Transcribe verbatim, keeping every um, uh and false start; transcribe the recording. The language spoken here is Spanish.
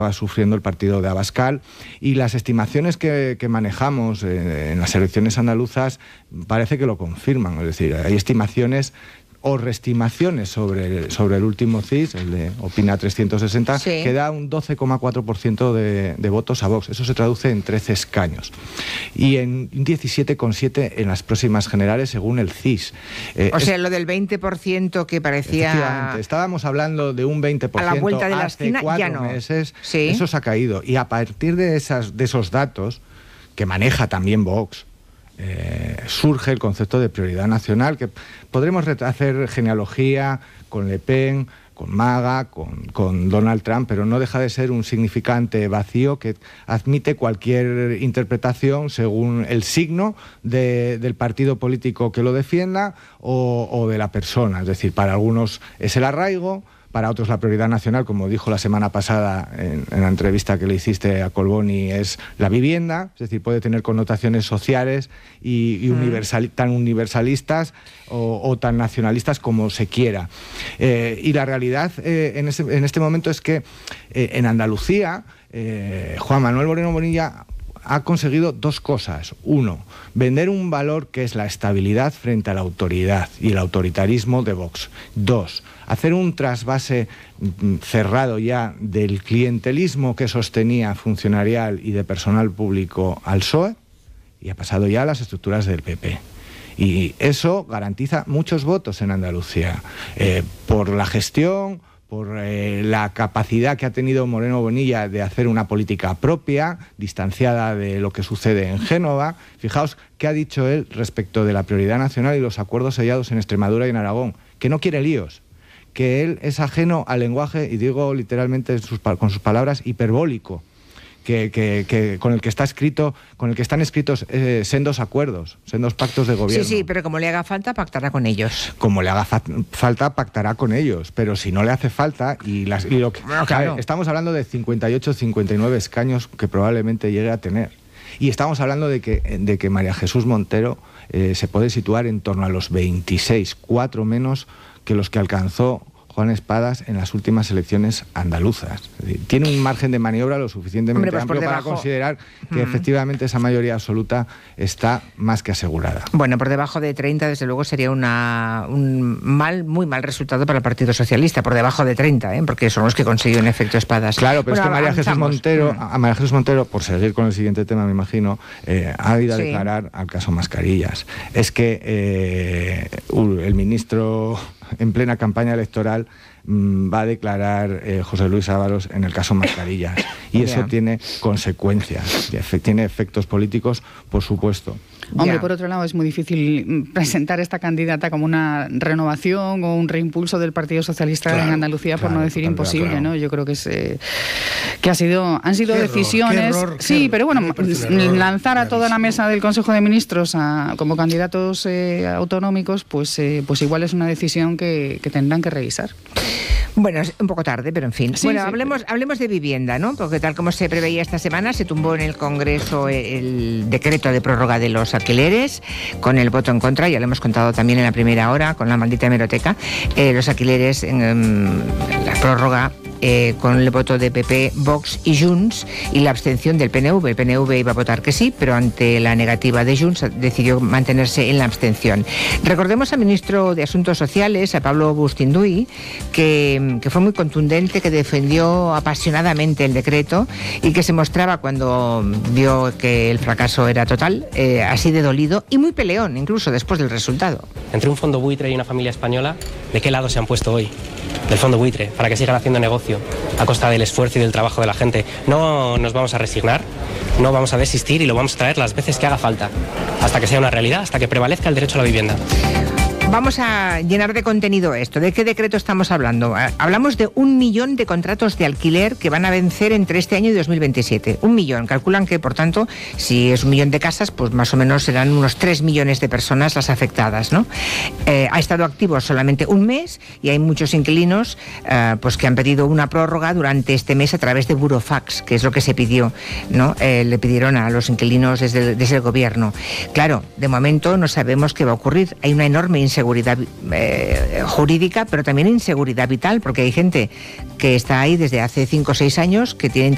estaba sufriendo el partido de Abascal, y las estimaciones que, que manejamos eh, en las elecciones andaluzas parece que lo confirman. Es decir, hay estimaciones o reestimaciones sobre, sobre el último C I S, el de Opina trescientos sesenta, sí, que da un doce coma cuatro por ciento de, de votos a Vox. Eso se traduce en trece escaños. Y en diecisiete coma siete en las próximas generales, según el C I S. Eh, o sea, es, lo del veinte por ciento que parecía... Efectivamente, estábamos hablando de un veinte por ciento a la vuelta de la hace esquina, cuatro ya no. meses. ¿Sí? Eso se ha caído. Y a partir de, esas, de esos datos, que maneja también Vox, Eh, surge el concepto de prioridad nacional, que podremos hacer genealogía con Le Pen, con MAGA, con, con Donald Trump, pero no deja de ser un significante vacío que admite cualquier interpretación según el signo de, del partido político que lo defienda o, o de la persona. Es decir, para algunos es el arraigo, para otros la prioridad nacional, como dijo la semana pasada en, en la entrevista que le hiciste a Colboni, es la vivienda. Es decir, puede tener connotaciones sociales y, y universal, tan universalistas o, o tan nacionalistas como se quiera. Eh, y la realidad eh, en, ese, en este momento es que eh, en Andalucía eh, Juan Manuel Moreno Bonilla ha conseguido dos cosas. Uno, vender un valor que es la estabilidad frente a la autoridad y el autoritarismo de Vox. Dos, hacer un trasvase cerrado ya del clientelismo que sostenía funcionarial y de personal público al P S O E, y ha pasado ya a las estructuras del P P. Y eso garantiza muchos votos en Andalucía, eh, por la gestión, por eh, la capacidad que ha tenido Moreno Bonilla de hacer una política propia, distanciada de lo que sucede en Génova. Fijaos qué ha dicho él respecto de la prioridad nacional y los acuerdos sellados en Extremadura y en Aragón, que no quiere líos, que él es ajeno al lenguaje, y digo literalmente sus, con sus palabras, hiperbólico, que, que, que con el que está escrito, con el que están escritos eh, sendos acuerdos, sendos pactos de gobierno. Sí, sí, pero como le haga falta, pactará con ellos. Como le haga fa falta, pactará con ellos, pero si no le hace falta, y, las, y lo que, bueno, claro, estamos hablando de cincuenta y ocho, cincuenta y nueve escaños que probablemente llegue a tener. Y estamos hablando de que, de que María Jesús Montero eh, se puede situar en torno a los veintiséis, cuatro menos que los que alcanzó Juan Espadas en las últimas elecciones andaluzas. Es decir, tiene un margen de maniobra lo suficientemente Hombre, pues amplio debajo, para considerar que mm. efectivamente esa mayoría absoluta está más que asegurada. Bueno, por debajo de treinta, desde luego, sería una, un mal, muy mal resultado para el Partido Socialista, por debajo de treinta, ¿eh? Porque son los que consiguió en efecto Espadas. Claro, pero bueno, es que María avanzamos. Jesús Montero, mm. a María Jesús Montero, por seguir con el siguiente tema, me imagino, eh, ha ido a sí. declarar al caso Mascarillas. Es que eh, el ministro, en plena campaña electoral, va a declarar eh, José Luis Ábalos en el caso Mascarillas, y eso yeah. tiene consecuencias, tiene efectos políticos, por supuesto. Hombre, yeah. por otro lado, es muy difícil presentar esta candidata como una renovación o un reimpulso del Partido Socialista claro, en Andalucía, claro, por no decir imposible, claro. ¿no? Yo creo que es eh, que ha sido han sido qué decisiones, error, qué error, sí, qué pero bueno, error, lanzar a toda la mesa del Consejo de Ministros a, como candidatos eh, autonómicos, pues eh, pues igual es una decisión que, que tendrán que revisar. Bueno, es un poco tarde, pero en fin. Sí, bueno, sí, hablemos, pero... hablemos de vivienda, ¿no? Porque tal como se preveía esta semana, se tumbó en el Congreso el decreto de prórroga de los alquileres, con el voto en contra, ya lo hemos contado también en la primera hora, con la maldita hemeroteca, eh, los alquileres, en, en la prórroga, Eh, con el voto de P P, Vox y Junts, y la abstención del P N V. El P N V iba a votar que sí, pero ante la negativa de Junts decidió mantenerse en la abstención. Recordemos al ministro de Asuntos Sociales, a Pablo Bustinduy, que, que fue muy contundente, que defendió apasionadamente el decreto y que se mostraba, cuando vio que el fracaso era total, eh, así de dolido y muy peleón, incluso después del resultado. Entre un fondo buitre y una familia española, ¿de qué lado se han puesto hoy? Del fondo buitre, para que sigan haciendo negocio a costa del esfuerzo y del trabajo de la gente. No nos vamos a resignar, no vamos a desistir y lo vamos a traer las veces que haga falta, hasta que sea una realidad, hasta que prevalezca el derecho a la vivienda. Vamos a llenar de contenido esto. ¿De qué decreto estamos hablando? Hablamos de un millón de contratos de alquiler que van a vencer entre este año y dos mil veintisiete. Un millón. Calculan que, por tanto, si es un millón de casas, pues más o menos serán unos tres millones de personas las afectadas, ¿no? Eh, ha estado activo solamente un mes y hay muchos inquilinos eh, pues que han pedido una prórroga durante este mes a través de Burofax, que es lo que se pidió, ¿no? Eh, le pidieron a los inquilinos desde, desde el gobierno. Claro, de momento no sabemos qué va a ocurrir. Hay una enorme inseguridad seguridad eh, jurídica, pero también inseguridad vital, porque hay gente que está ahí desde hace cinco o seis años, que tiene